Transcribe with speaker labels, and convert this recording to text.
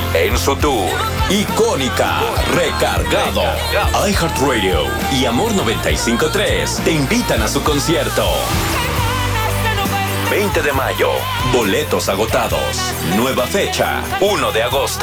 Speaker 1: en su tour Icónica Recargado. iHeartRadio y Amor 95.3 te invitan a su concierto. 20 de mayo, boletos agotados. Nueva fecha, 1 de agosto.